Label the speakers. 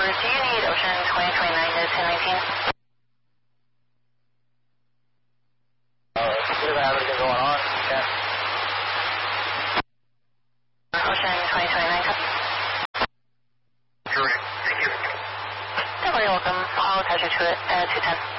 Speaker 1: do you need Ocean 2029 to 1019?
Speaker 2: We don't have anything going on. Yeah.
Speaker 1: Ocean 2029, copy.
Speaker 2: Sure. Thank you.
Speaker 1: You're very welcome. I'll attach you to it at 210.